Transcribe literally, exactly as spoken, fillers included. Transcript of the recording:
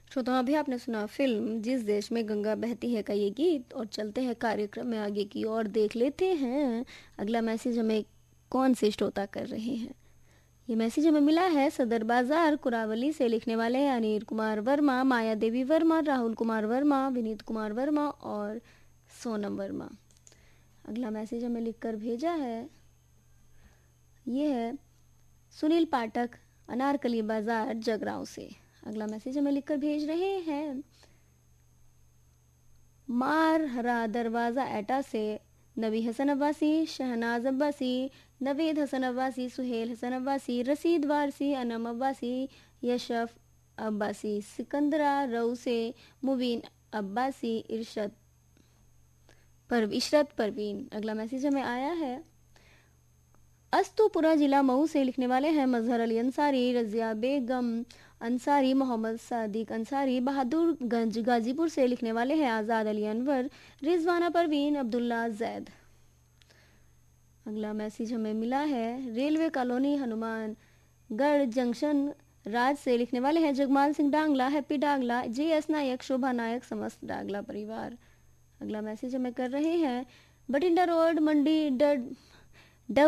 श्रोताओं, अभी आपने सुना फिल्म जिस देश में गंगा बहती है का ये गीत। और चलते हैं कार्यक्रम में आगे की और देख लेते हैं अगला मैसेज हमें कौन से श्रोता कर रहे हैं। ये मैसेज हमें मिला है सदर बाजार कुरावली से। लिखने वाले हैं अनिल कुमार वर्मा, माया देवी वर्मा, राहुल कुमार वर्मा, विनीत कुमार वर्मा और सोनम वर्मा। अगला मैसेज हमें लिखकर भेजा है, ये है सुनील पाठक, अनारकली बाजार जगरांव से। अगला मैसेज हमें लिखकर भेज रहे हैं मार हरा दरवाज़ा एटा से नबी हसन अब्बासी, शहनाज अब्बासी, नवेद हसन अब्बासी, सुहेल हसन अब्बासी, रसीद वारसी, अनम अब्बासी, यशफ अब्बासी, सिकंदरा रऊ से, मुबीन अब्बासी, इरशद पर इशरत परवीन। अगला मैसेज हमें आया है अस्तुपुरा जिला मऊ से। लिखने वाले हैं मजहर अली अंसारी, रजिया बेगम अंसारी, मोहम्मद सादिक अंसारी, बहादुरगंज गाजीपुर से। लिखने वाले हैं आज़ाद अली अनवर, रिजवाना परवीन, अब्दुल्ला जैद। अगला मैसेज हमें मिला है रेलवे कॉलोनी हनुमानगढ़ जंक्शन राज से। लिखने वाले हैं जगमाल सिंह डांगला, हैप्पी डांगला, जे एस नायक, शोभा नायक, समस्त डांगला परिवार। अगला मैसेज हमें कर रहे हैं बठिंडा रोड मंडी डड